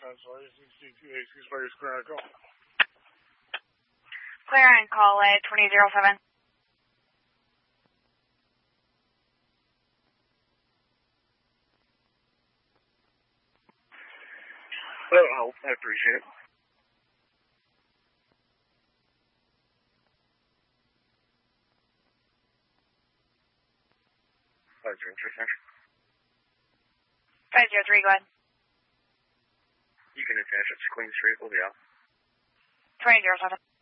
Clear and call at 2007. Well, I appreciate it. Interesting. 503, go ahead. You can attach it to Queen Street, we'll be out. 2007.